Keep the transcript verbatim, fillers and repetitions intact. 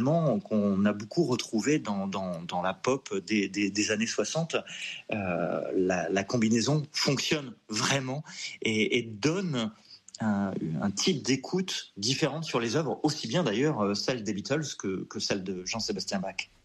finalement qu'on a beaucoup retrouvé dans, dans, dans la pop des, des, des années soixante. Euh, la, la combinaison fonctionne vraiment et, et donne un, un type d'écoute différente sur les œuvres, aussi bien d'ailleurs celle des Beatles que, que celle de Jean-Sébastien Bach.